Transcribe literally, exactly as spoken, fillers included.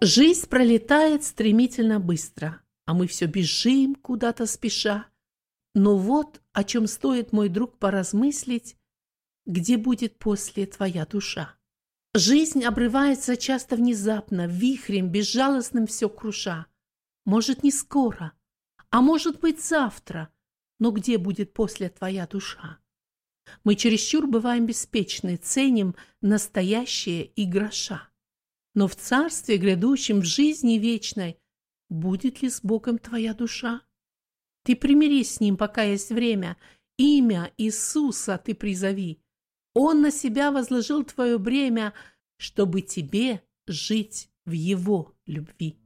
Жизнь пролетает стремительно быстро, а мы все бежим куда-то спеша. Но вот о чем стоит, мой друг, поразмыслить, где будет после твоя душа. Жизнь обрывается часто внезапно, вихрем безжалостным все круша. Может, не скоро, а может быть завтра, но где будет после твоя душа? Мы чересчур бываем беспечны, ценим настоящее и гроша. Но в царстве грядущем, в жизни вечной, будет ли с Богом твоя душа? Ты примирись с Ним, пока есть время, имя Иисуса ты призови. Он на себя возложил твое бремя, чтобы тебе жить в Его любви.